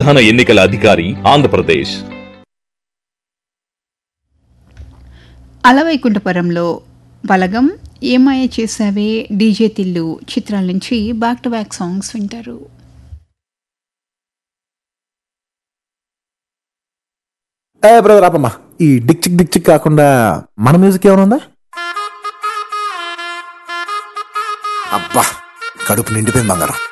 ప్రధాన ఎన్నికల అధికారి, ఆంధ్రప్రదేశ్. అలవైకుంఠపురంలో బలగం, ఏమాయ చేసావే, డీజే తిల్లు చిత్రాల నుంచి బ్యాక్ టు బ్యాక్ సాంగ్స్ వింటారు. బ్రదర్ ఆపమ్మా, ఈ డిక్ చిక్ కాకుండా మన మ్యూజిక్ ఏమైనా ఉందా? అబ్బా, కడుపు నిండిపోయింది బంగారం.